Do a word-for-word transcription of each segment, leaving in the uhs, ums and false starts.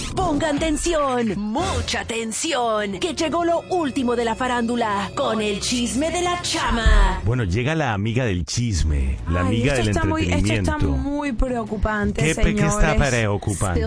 Pongan tensión, mucha tensión, que llegó lo último de la farándula con el chisme de la chama. Bueno, llega la amiga del chisme, la Ay, amiga esto del está muy, entretenimiento. Esto está muy preocupante, ¿Qué, señores. ¿Qué está preocupante?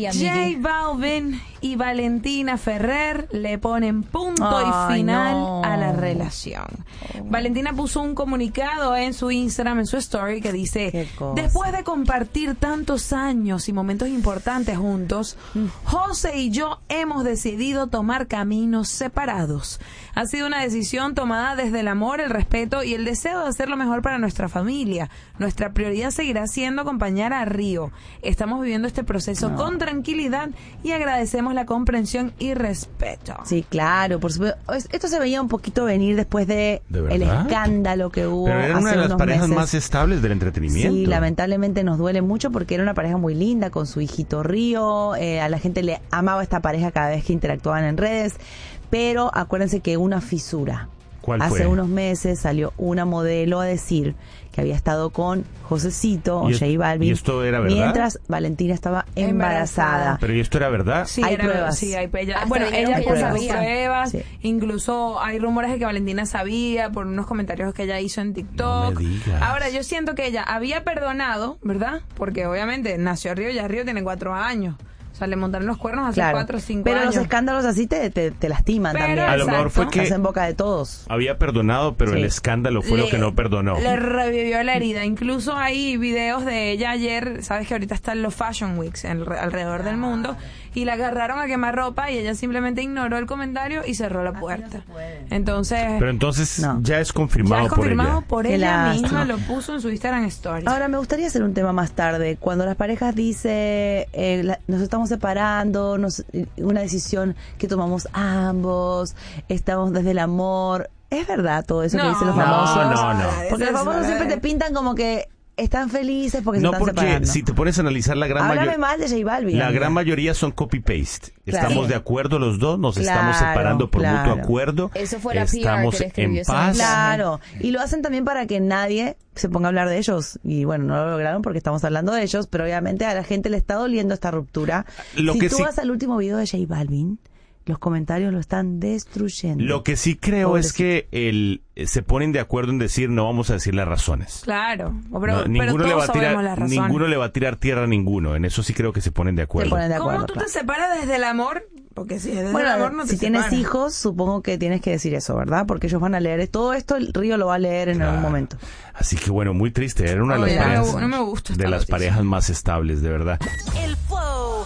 J Balvin y Valentina Ferrer le ponen punto Ay, y final no. a la relación. Oh. Valentina puso un comunicado en su Instagram, en su story, que dice: después de compartir tantos años y momentos importantes juntos, mm. José y yo hemos decidido tomar caminos separados. Ha sido una decisión tomada desde el amor, el respeto y el deseo de hacer lo mejor para nuestra familia. Nuestra prioridad seguirá siendo acompañar a Río. Estamos viviendo este proceso no. con tranquilidad y agradecemos la comprensión y respeto. Sí, claro, por supuesto. Esto se veía un poquito venir después de, ¿De el escándalo que hubo. Pero era hace una de las unos parejas meses. más estables del entretenimiento. Sí, lamentablemente nos duele mucho porque era una pareja muy linda con su hijito Río. Eh, a la gente le amaba esta pareja cada vez que interactuaban en redes. Pero acuérdense que una fisura. ¿Cuál Hace fue? unos meses salió una modelo a decir que había estado con Josecito o J Balvin. ¿Y esto era verdad? Mientras Valentina estaba embarazada. Embarazada. ¿Pero y esto era verdad? Sí, hay era, pruebas. Sí, hay ella, Hasta bueno, ella hay puso pruebas. pruebas. Sí. Incluso hay rumores de que Valentina sabía por unos comentarios que ella hizo en TikTok. No me digas. Ahora, yo siento que ella había perdonado, ¿verdad? Porque obviamente nació Río, ya Río tiene cuatro años. O sea, le montaron los cuernos hace Claro. cuatro o cinco pero años. Pero los escándalos así te, te, te lastiman Pero, también. A lo mejor fue que Estás en boca de todos. había perdonado, pero Sí. el escándalo fue Le- lo que no perdonó. Le revivió la herida. Incluso hay videos de ella ayer, sabes que ahorita están los Fashion Weeks en, alrededor del mundo, y la agarraron a quemar ropa y ella simplemente ignoró el comentario y cerró la puerta. Entonces, Pero entonces No. ya es confirmado, ya es confirmado por por Qué ella, lástima. misma, lo puso en su Instagram Story. Ahora, me gustaría hacer un tema más tarde. Cuando las parejas dicen, eh, la- nos estamos separando, nos, una decisión que tomamos ambos, estamos desde el amor. ¿Es verdad todo eso No. que dicen los No, famosos? no, no. Porque los famosos siempre te pintan como que están felices porque ella. se No, están porque separando. si te pones a analizar la gran Háblame mayoría... mal de J Balvin. La amiga. gran mayoría son copy-paste. Claro. Estamos de acuerdo los dos, nos estamos Claro, separando por claro. mutuo acuerdo. Eso fue la P R Estamos que le escribió en ese paz. mensaje. Claro, y lo hacen también para que nadie se ponga a hablar de ellos. Y bueno, no lo lograron porque estamos hablando de ellos, pero obviamente a la gente le está doliendo esta ruptura. Lo si que tú sí- vas al último video de J Balvin, los comentarios lo están destruyendo. Lo que sí creo Pobrecito. es que el, se ponen de acuerdo en decir no vamos a decir las razones. Claro, pero, No, pero ninguno, le todos va a tirar, sabemos las razones. ninguno le va a tirar tierra a ninguno. En eso sí creo que se ponen de Se acuerdo. ponen de ¿Cómo acuerdo. tú claro. te separas desde el amor? Porque si es desde Bueno, el amor no te si tienes separas. hijos, supongo que tienes que decir eso, ¿verdad? Porque ellos van a leer todo esto, el Río lo va a leer en Claro. algún momento. Así que bueno, muy triste. Era una de las Oye, no me parejas, gu- no me gusta esta de las noticia. parejas más estables, de verdad. El flow.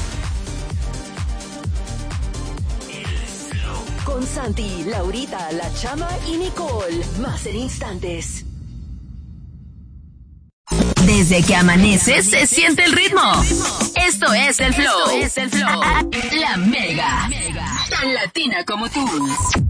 Con Santi, Laurita, La Chama y Nicole. Más en instantes. Desde que amanece se siente el ritmo. Esto es el flow. Esto es el flow. La Mega. Tan latina como tú.